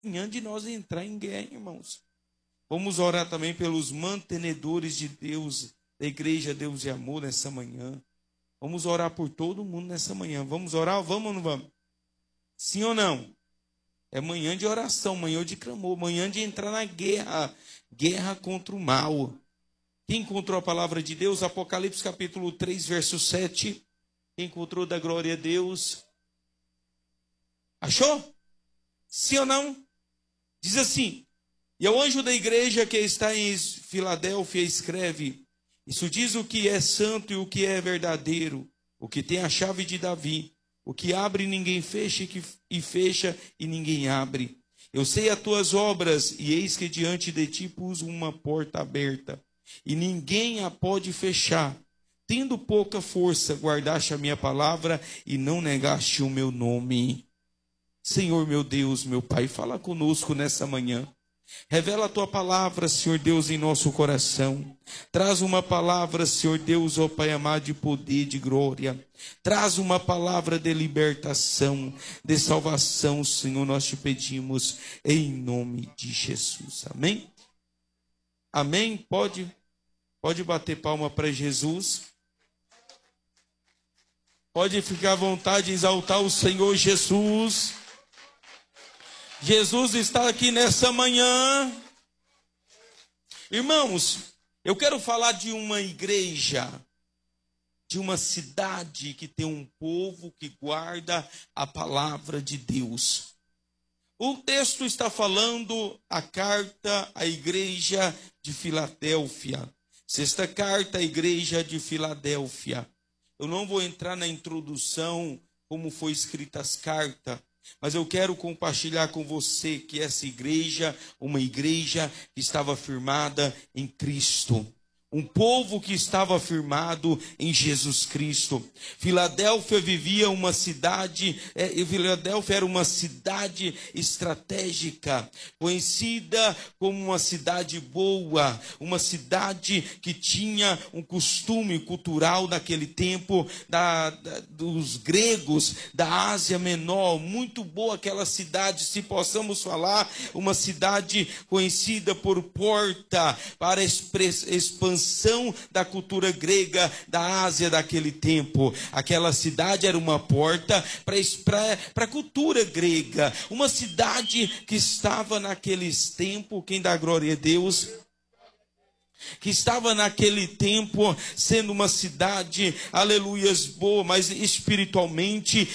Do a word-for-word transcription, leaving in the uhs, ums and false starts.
manhã de nós entrar em guerra, irmãos. Vamos orar também pelos mantenedores de Deus, da igreja Deus e Amor nessa manhã. Vamos orar por todo mundo nessa manhã. Vamos orar? Vamos ou não vamos? Sim ou não? É manhã de oração, manhã de clamor, manhã de entrar na guerra. Guerra contra o mal. Quem encontrou a palavra de Deus? Apocalipse capítulo três, verso sete. Quem encontrou, da glória a Deus? Achou? Sim ou não? Diz assim: e ao anjo da igreja que está em Filadélfia escreve: isso diz o que é santo e o que é verdadeiro, o que tem a chave de Davi, o que abre e ninguém fecha, e fecha e ninguém abre. Eu sei as tuas obras, e eis que diante de ti pus uma porta aberta, e ninguém a pode fechar. Tendo pouca força, guardaste a minha palavra e não negaste o meu nome. Senhor meu Deus, meu Pai, fala conosco nessa manhã. Revela a tua palavra, Senhor Deus, em nosso coração. Traz uma palavra, Senhor Deus, ó Pai amado, de poder, de glória. Traz uma palavra de libertação, de salvação, Senhor, nós te pedimos, em nome de Jesus. Amém? Amém? Pode, pode bater palma para Jesus. Pode ficar à vontade de exaltar o Senhor Jesus. Jesus está aqui nessa manhã. Irmãos, eu quero falar de uma igreja, de uma cidade que tem um povo que guarda a palavra de Deus. O texto está falando a carta à igreja de Filadélfia. Sexta carta à igreja de Filadélfia. Eu não vou entrar na introdução como foi escrita as cartas, mas eu quero compartilhar com você que essa igreja, uma igreja que estava firmada em Cristo. Um povo que estava firmado em Jesus Cristo. Filadélfia vivia uma cidade, é, Filadélfia era uma cidade estratégica, conhecida como uma cidade boa, uma cidade que tinha um costume cultural daquele tempo, da, da, dos gregos, da Ásia Menor. Muito boa aquela cidade, se possamos falar, uma cidade conhecida por porta para expansão da cultura grega da Ásia daquele tempo. Aquela cidade era uma porta para a cultura grega, uma cidade que estava naqueles tempos, quem dá glória a Deus, que estava naquele tempo sendo uma cidade, aleluias, boa, mas espiritualmente